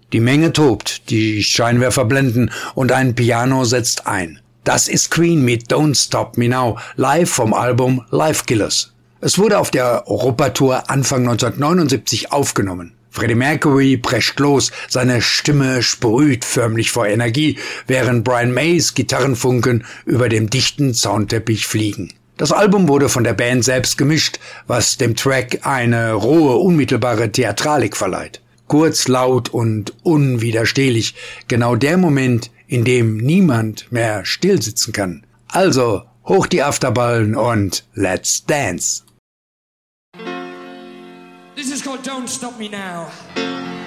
Die Menge tobt, die Scheinwerfer blenden und ein Piano setzt ein. Das ist Queen mit Don't Stop Me Now, live vom Album Life Killers. Es wurde auf der Europatour Anfang 1979 aufgenommen. Freddie Mercury prescht los, seine Stimme sprüht förmlich vor Energie, während Brian Mays Gitarrenfunken über dem dichten Soundteppich fliegen. Das Album wurde von der Band selbst gemischt, was dem Track eine rohe, unmittelbare Theatralik verleiht. Kurz, laut und unwiderstehlich, genau der Moment, in dem niemand mehr stillsitzen kann. Also, hoch die Afterballen und let's dance! This is called Don't Stop Me Now.